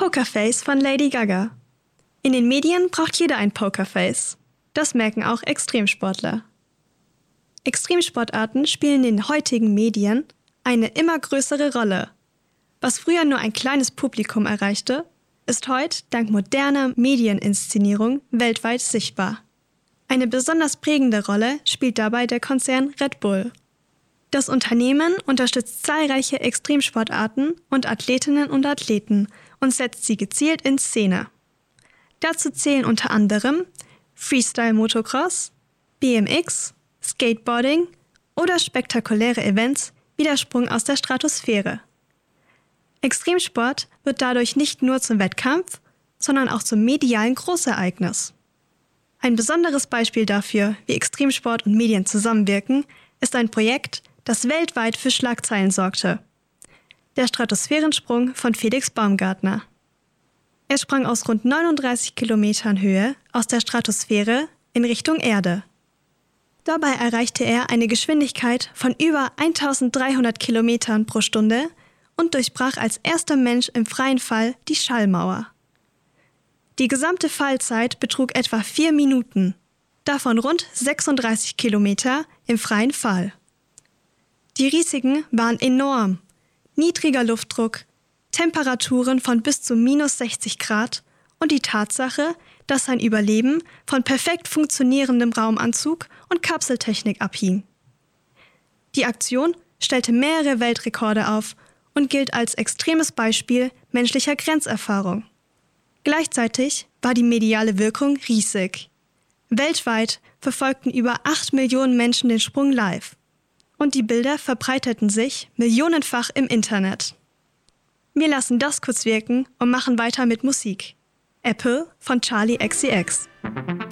Pokerface von Lady Gaga. In den Medien braucht jeder ein Pokerface. Das merken auch Extremsportler. Extremsportarten spielen in den heutigen Medien eine immer größere Rolle. Was früher nur ein kleines Publikum erreichte, ist heute dank moderner Medieninszenierung weltweit sichtbar. Eine besonders prägende Rolle spielt dabei der Konzern Red Bull. Das Unternehmen unterstützt zahlreiche Extremsportarten und Athletinnen und Athleten und setzt sie gezielt in Szene. Dazu zählen unter anderem Freestyle-Motocross, BMX, Skateboarding oder spektakuläre Events wie der Sprung aus der Stratosphäre. Extremsport wird dadurch nicht nur zum Wettkampf, sondern auch zum medialen Großereignis. Ein besonderes Beispiel dafür, wie Extremsport und Medien zusammenwirken, ist ein Projekt, das weltweit für Schlagzeilen sorgte. Der Stratosphärensprung von Felix Baumgartner. Er sprang aus rund 39 Kilometern Höhe aus der Stratosphäre in Richtung Erde. Dabei erreichte er eine Geschwindigkeit von über 1300 Kilometern pro Stunde und durchbrach als erster Mensch im freien Fall die Schallmauer. Die gesamte Fallzeit betrug etwa 4 Minuten, davon rund 36 Kilometer im freien Fall. Die Risiken waren enorm. Niedriger Luftdruck, Temperaturen von bis zu minus 60 Grad und die Tatsache, dass sein Überleben von perfekt funktionierendem Raumanzug und Kapseltechnik abhing. Die Aktion stellte mehrere Weltrekorde auf und gilt als extremes Beispiel menschlicher Grenzerfahrung. Gleichzeitig war die mediale Wirkung riesig. Weltweit verfolgten über 8 Millionen Menschen den Sprung live. Und die Bilder verbreiteten sich millionenfach im Internet. Wir lassen das kurz wirken und machen weiter mit Musik. Apple von Charli XCX.